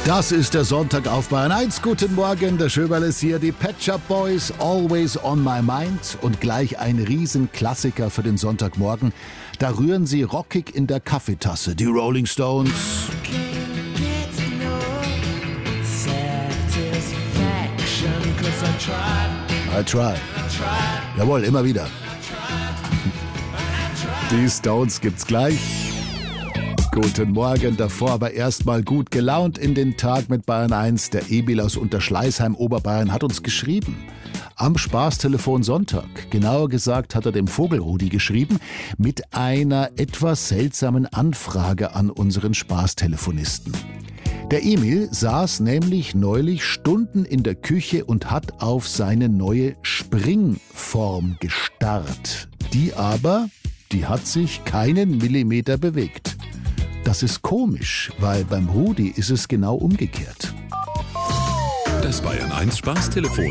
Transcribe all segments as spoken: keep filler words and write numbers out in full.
Das ist der Sonntag auf Bayern eins. Guten Morgen, der Schöberl ist hier. Die Pet Shop Boys, Always on My Mind. Und gleich ein Riesenklassiker für den Sonntagmorgen. Da rühren sie rockig in der Kaffeetasse. Die Rolling Stones. I try. Jawohl, immer wieder. Die Stones gibt's gleich. Guten Morgen, davor aber erstmal gut gelaunt in den Tag mit Bayern eins. Der Emil aus Unterschleißheim, Oberbayern, hat uns geschrieben. Am Spaßtelefon Sonntag. Genauer gesagt hat er dem Vogelrudi geschrieben mit einer etwas seltsamen Anfrage an unseren Spaßtelefonisten. Der Emil saß nämlich neulich Stunden in der Küche und hat auf seine neue Springform gestarrt. Die aber, die hat sich keinen Millimeter bewegt. Das ist komisch, weil beim Rudi ist es genau umgekehrt. Das Bayern eins Spaßtelefon.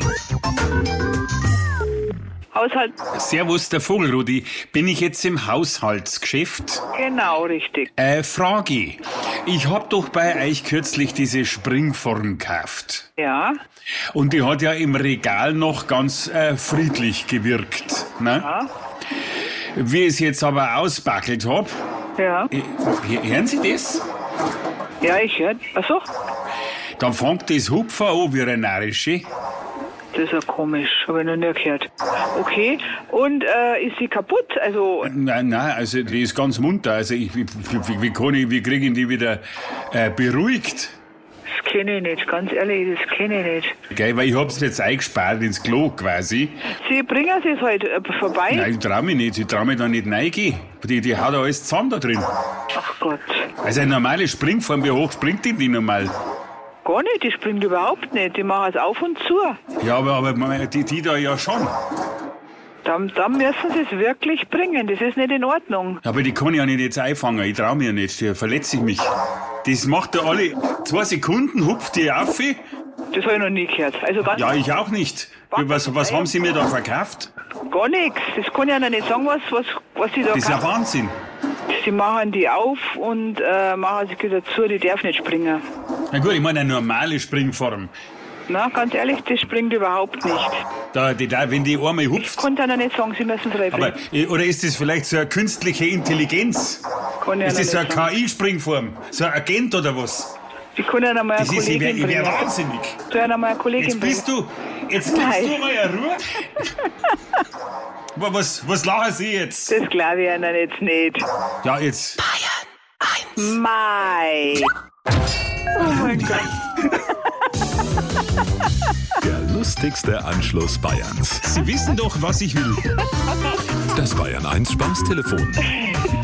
Haushalt. Servus, der Vogelrudi. Bin ich jetzt im Haushaltsgeschäft? Genau, richtig. Äh, Frage. Ich hab doch bei euch kürzlich diese Springform gekauft. Ja. Und die hat ja im Regal noch ganz äh, friedlich gewirkt. Ne? Ja. Wie ich es jetzt aber ausbackelt hab, Ja. äh, hören Sie das? Ja, ich höre. Achso, Dann fängt das Hupfer an wie eine Narische. das ist ja komisch. Habe ich noch nie gehört. Okay. Und äh, ist sie kaputt? Also, Nein, nein, also die ist ganz munter. Also ich, wie, wie, wie, kann ich, wie kriege ich die wieder äh, beruhigt? das kenne ich nicht. Ganz ehrlich, das kenne ich nicht. Gell, weil ich hab's jetzt eingespart ins Klo quasi. Sie bringen es heute äh, vorbei? Nein, ich trau mich nicht. Ich trau mich da nicht reingehen. Die, die hat alles zusammen da drin. Ach Gott. Also eine normale Springform, wie hoch springt die denn normal? Gar nicht, die springt überhaupt nicht. Die machen es auf und zu. Ja, aber, aber die, die da ja schon. Dann, dann müssen sie es wirklich bringen. Das ist nicht in Ordnung. Aber die kann ich ja nicht jetzt einfangen. Ich trau mich ja nicht. Da verletze ich mich. Das macht ja alle zwei Sekunden, hupft die auf. Das habe ich noch nie gehört. Also ganz Ja, ich auch nicht. Was, was haben Sie mir da verkauft? gar nichts. Das kann ich ja noch nicht sagen, was, was, was sie da Das ist ja kaufen. Wahnsinn. Sie machen die auf und äh, machen sie wieder zu, die darf nicht springen. Na gut, ich meine eine normale Springform. Na, ganz ehrlich, das springt überhaupt nicht. Da, die, da, wenn die einmal Ich hupft. konnte ihnen nicht sagen, sie müssen es Aber, reinbringen. äh, oder ist das vielleicht so eine künstliche Intelligenz? Kann ich Ist das so ihnen eine nicht sagen. K I-Springform? So ein Agent oder was? Ich kann ihnen mal eine Das ist, ich wäre Kollegin wär bringen. wahnsinnig. Du ihnen mal eine Kollegin Jetzt bist bringen. du, jetzt gibst Nein. du mal eine Ruhe. Wa- was, was lachen Sie jetzt? Das glaube ich ihnen jetzt nicht. Ja, jetzt. Mai. Oh mein Gott. Der lustigste Anschluss Bayerns. Sie wissen doch, was ich will. Das Bayern eins Spaßtelefon.